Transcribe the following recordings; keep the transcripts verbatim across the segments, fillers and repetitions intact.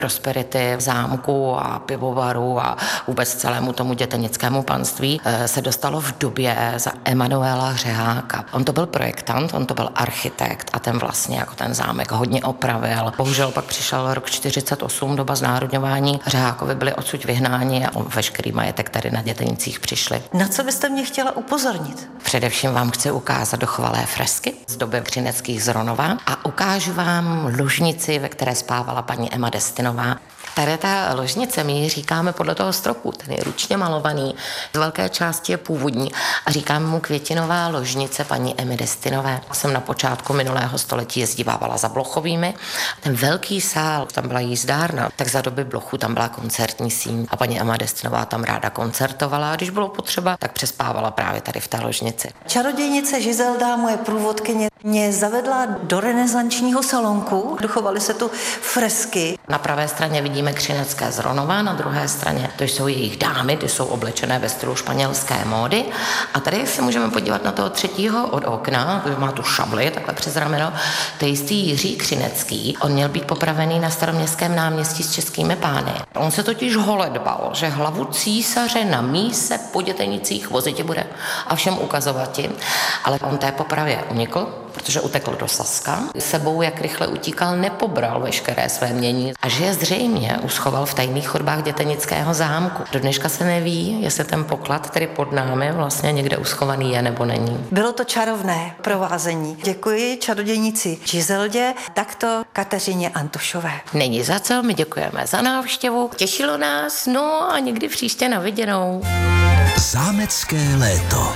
prosperity zámku a pivovaru a vůbec celému tomu dětenickému panství se dostalo v době za Emanuela Řeháka. On to byl projektant, on to byl architekt a ten vlastně jako ten zámek hodně opravil. Bohužel pak přišel rok čtyřicet osm, doba znárodňování. Řehákovi byli odsud vyhnáni a veškerý majetek tady na Dětenicích přišli. Na co byste mě chtěla upozornit? Především vám chci ukázat dochovalé fresky z doby Křineckých z Ronova a ukážu vám ložnici, ve které spávala paní Emma Destinová. Tady ta ložnice, my ji říkáme podle toho stropu, ten je ručně malovaný, z velké části je původní a říkáme mu květinová ložnice paní Emmy Destinové. Jsem na počátku minulého století jezdívávala za Blochovými. Ten velký sál, tam byla jízdárna, tak za doby Blochu tam byla koncertní síň a paní Emma Destinová tam ráda koncertovala a když bylo potřeba, tak přespávala právě tady v té ložnici. Čarodějnice Žizelda, moje průvodkyně, mě zavedla do renesančního salonku. Dochovaly se tu fresky. Na pravé straně vidíme Křinecké z Ronova, na druhé straně to jsou jejich dámy, ty jsou oblečené ve stylu španělské módy. A tady se můžeme podívat na toho třetího od okna, má tu šabli takhle přes rameno, to je jistý Jiří Křinecký. On měl být popravený na Staroměstském náměstí s českými pány. On se totiž holedbal, že hlavu císaře na míse po Dětenicích vozitě bude a všem ukazovati, ale on té popravě unikl, protože utekl do Saska. Sebou, jak rychle utíkal, nepobral veškeré své mění a že je zřejmě uschoval v tajných chodbách Dětenického zámku. Do dneška se neví, jestli ten poklad, který pod námi vlastně někde uschovaný je nebo není. Bylo to čarovné provázení. Děkuji čarodějnici Žizeldě, takto Kateřině Antošové. Není za co, my děkujeme za návštěvu. Těšilo nás, no a někdy příště na viděnou. Zámecké léto.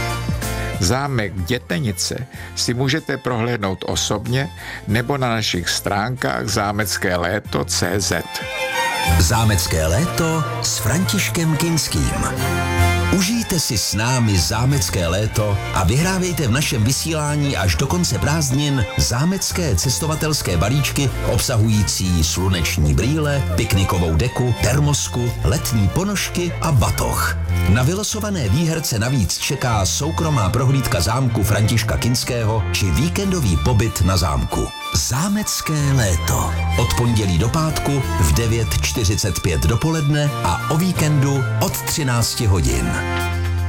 Zámek Dětenice si můžete prohlédnout osobně nebo na našich stránkách zámecké léto tečka cé zet. Zámecké léto s Františkem Kinským. Užijte si s námi zámecké léto a vyhrávejte v našem vysílání až do konce prázdnin zámecké cestovatelské balíčky obsahující sluneční brýle, piknikovou deku, termosku, letní ponožky a batoh. Na vylosované výherce navíc čeká soukromá prohlídka zámku Františka Kinského či víkendový pobyt na zámku. Zámecké léto. Od pondělí do pátku v devět čtyřicet pět dopoledne a o víkendu od třináct hodin.